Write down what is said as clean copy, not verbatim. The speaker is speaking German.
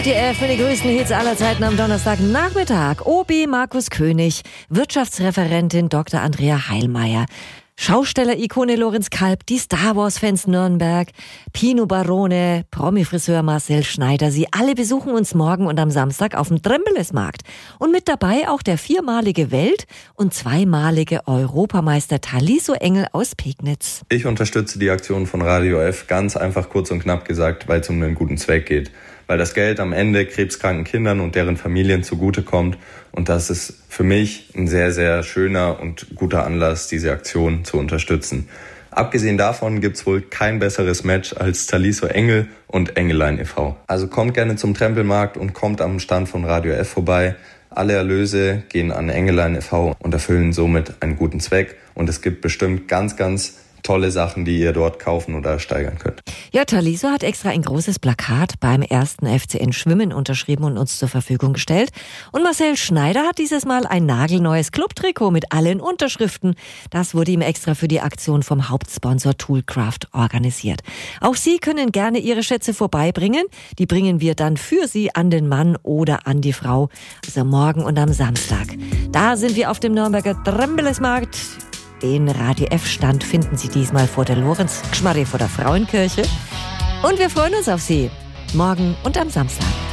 Radio F mit den größten Hits aller Zeiten am Donnerstagnachmittag. OB Markus König, Wirtschaftsreferentin Dr. Andrea Heilmeier, Schausteller-Ikone Lorenz Kalb, die Star Wars-Fans Nürnberg, Pino Barone, Promi-Friseur Marcel Schneider. Sie alle besuchen uns morgen und am Samstag auf dem Trembelesmarkt. Und mit dabei auch der 4-malige Welt- und 2-malige Europameister Taliso Engel aus Pegnitz. Ich unterstütze die Aktion von Radio F ganz einfach, kurz und knapp gesagt, weil es um einen guten Zweck geht. Weil das Geld am Ende krebskranken Kindern und deren Familien zugutekommt. Und das ist für mich ein sehr, sehr schöner und guter Anlass, diese Aktion zu unterstützen. Abgesehen davon gibt's wohl kein besseres Match als Taliso Engel und Engelein e.V. Also kommt gerne zum Trempelmarkt und kommt am Stand von Radio F vorbei. Alle Erlöse gehen an Engelein e.V. und erfüllen somit einen guten Zweck. Und es gibt bestimmt ganz, ganz tolle Sachen, die ihr dort kaufen oder steigern könnt. Ja, Taliso hat extra ein großes Plakat beim 1. FCN Schwimmen unterschrieben und uns zur Verfügung gestellt. Und Marcel Schneider hat dieses Mal ein nagelneues Clubtrikot mit allen Unterschriften. Das wurde ihm extra für die Aktion vom Hauptsponsor Toolcraft organisiert. Auch Sie können gerne Ihre Schätze vorbeibringen. Die bringen wir dann für Sie an den Mann oder an die Frau. Also morgen und am Samstag. Da sind wir auf dem Nürnberger Trembelesmarkt. Den Radio F-Stand finden Sie diesmal vor der Lorenz-Gschmarre vor der Frauenkirche. Und wir freuen uns auf Sie morgen und am Samstag.